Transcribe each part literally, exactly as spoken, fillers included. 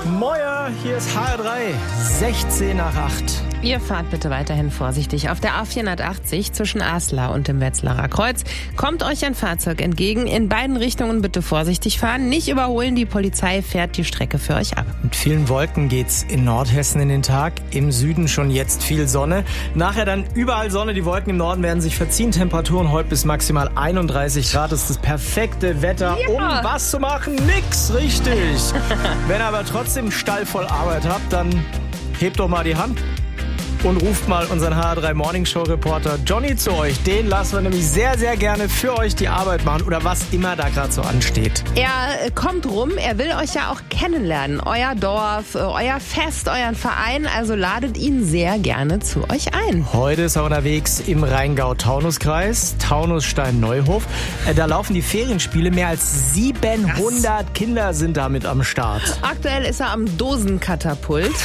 Moja, hier ist H R drei, sechzehn nach acht. Ihr fahrt bitte weiterhin vorsichtig. Auf der A vierhundertachtzig zwischen Aslar und dem Wetzlarer Kreuz kommt euch ein Fahrzeug entgegen. In beiden Richtungen bitte vorsichtig fahren. Nicht überholen, die Polizei fährt die Strecke für euch ab. Mit vielen Wolken geht's in Nordhessen in den Tag. Im Süden schon jetzt viel Sonne. Nachher dann überall Sonne. Die Wolken im Norden werden sich verziehen. Temperaturen heute bis maximal einunddreißig Grad. Das ist das perfekte Wetter, ja. um was zu machen? Nix, richtig. Wenn ihr aber trotzdem einen Stall voll Arbeit habt, dann hebt doch mal die Hand und ruft mal unseren H R drei Morning Show Reporter Johnny zu euch. Den lassen wir nämlich sehr, sehr gerne für euch die Arbeit machen oder was immer da gerade so ansteht. Er kommt rum, er will euch ja auch kennenlernen. Euer Dorf, euer Fest, euren Verein. Also ladet ihn sehr gerne zu euch ein. Heute ist er unterwegs im Rheingau-Taunus-Kreis, Taunus-Stein-Neuhof. Da laufen die Ferienspiele. Mehr als siebenhundert Kinder sind da mit am Start. Aktuell ist er am Dosenkatapult.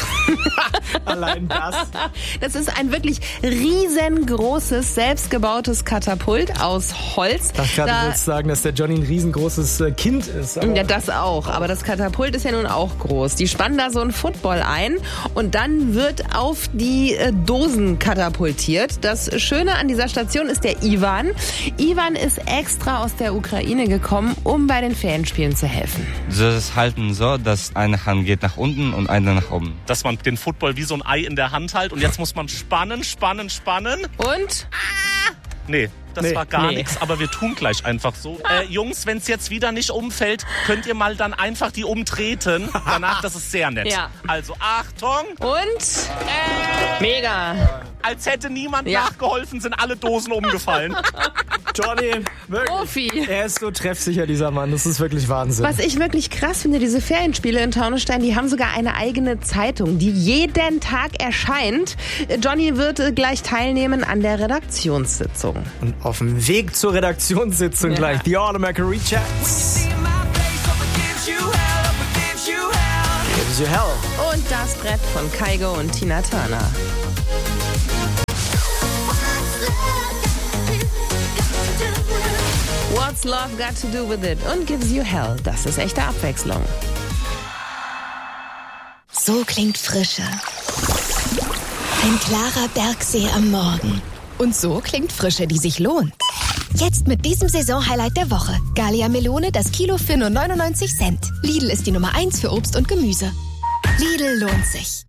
Allein das. Das ist ein wirklich riesengroßes, selbstgebautes Katapult aus Holz. Ich dachte gerade, du willst sagen, dass der Johnny ein riesengroßes Kind ist. Aber ja, das auch. Aber das Katapult ist ja nun auch groß. Die spannen da so einen Football ein und dann wird auf die Dosen katapultiert. Das Schöne an dieser Station ist der Ivan. Ivan ist extra aus der Ukraine gekommen, um bei den Ferienspielen zu helfen. Das ist halt so, dass eine Hand geht nach unten und eine nach oben. Dass man den Football wie so ein Ei in der Hand hält und jetzt muss man spannen, spannen, spannen. Und? Ah! Nee, das nee, war gar nee. nichts, aber wir tun gleich einfach so. Äh, Jungs, wenn es jetzt wieder nicht umfällt, könnt ihr mal dann einfach die umtreten. Danach, das ist sehr nett. Ja. Also Achtung. Und? Äh, Mega. Als hätte niemand Ja. nachgeholfen, sind alle Dosen umgefallen. Johnny, wirklich. Profi. Er ist so treffsicher, dieser Mann. Das ist wirklich Wahnsinn. Was ich wirklich krass finde, diese Ferienspiele in Taunusstein, die haben sogar eine eigene Zeitung, die jeden Tag erscheint. Johnny wird äh, gleich teilnehmen an der Redaktionssitzung. Und auf dem Weg zur Redaktionssitzung Ja. gleich die All-American Rechats. Gives you hell. Und das Brett von Kygo und Tina Turner. What's Love Got to Do With It und Gives You Hell. Das ist echte Abwechslung. So klingt Frische. Ein klarer Bergsee am Morgen. Und so klingt Frische, die sich lohnt. Jetzt mit diesem Saisonhighlight der Woche. Gallia Melone, das Kilo für nur neunundneunzig Cent. Lidl ist die Nummer eins für Obst und Gemüse. Lidl lohnt sich.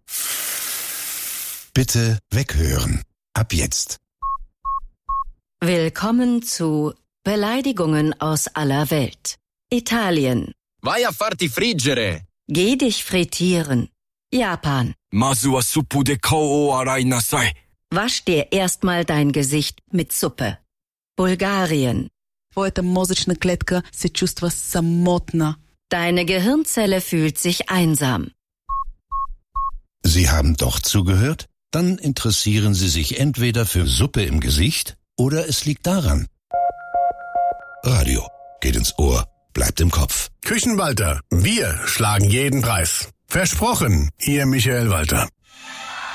Bitte weghören. Ab jetzt. Willkommen zu Beleidigungen aus aller Welt. Italien. Vai a farti friggere. Geh dich frittieren. Japan. Masu wa suppu de kao o arai nasai. Wasch dir erstmal dein Gesicht mit Suppe. Bulgarien. Твоята мозъчна клетка се чувства самотна. Deine Gehirnzelle fühlt sich einsam. Sie haben doch zugehört? Dann interessieren Sie sich entweder für Suppe im Gesicht oder es liegt daran. Radio geht ins Ohr, bleibt im Kopf. Küchenwalter, wir schlagen jeden Preis. Versprochen, Ihr Michael Walter.